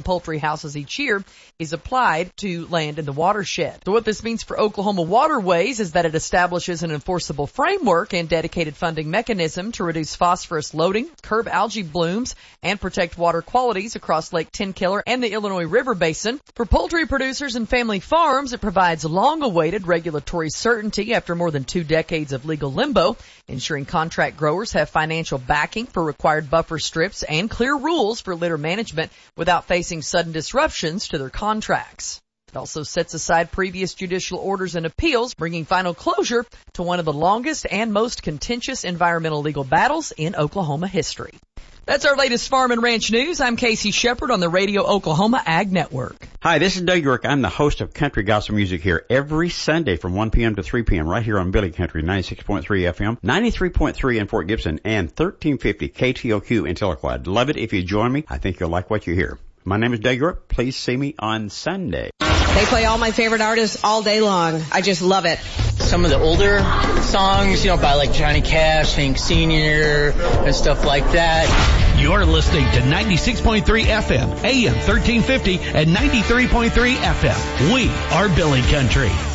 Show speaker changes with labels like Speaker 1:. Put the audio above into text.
Speaker 1: poultry houses each year is applied to land in the watershed. So what this means for Oklahoma Waterways is that it establishes an enforceable framework and dedicated funding mechanism to reduce phosphorus loading, curb algae blooms, and protect water qualities across Lake Tenkiller and the Illinois River Basin. For poultry producers and family farms, it provides long-awaited regulatory certainty after more than 2 decades of legal limbo, ensuring contract growers have financial backing for required buffer strips and clear rules for litter management without facing sudden disruptions to their contracts. It also sets aside previous judicial orders and appeals, bringing final closure to one of the longest and most contentious environmental legal battles in Oklahoma history. That's our latest farm and ranch news. I'm Casey Shepard on the Radio Oklahoma Ag Network.
Speaker 2: Hi, this is Doug York. I'm the host of Country Gospel Music here every Sunday from 1 p.m. to 3 p.m. right here on Billy Country, 96.3 FM, 93.3 in Fort Gibson, and 1350 KTOQ in Tahlequah. Love it if you join me. I think you'll like what you hear. My name is Doug York. Please see me on Sunday.
Speaker 3: They play all my favorite artists all day long. I just love it.
Speaker 4: Some of the older songs, by like Johnny Cash, Hank Sr., and stuff like that.
Speaker 5: You're listening to 96.3 FM, AM 1350, and 93.3 FM. We are Billy Country.